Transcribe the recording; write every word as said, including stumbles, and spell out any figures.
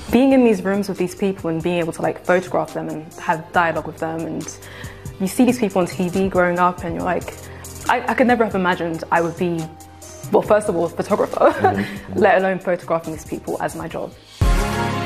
being in these rooms with these people and being able to like photograph them and have dialogue with them, and you see these people on T V growing up and you're like, I, I could never have imagined I would be, well, first of all, a photographer, mm-hmm. let alone photographing these people as my job.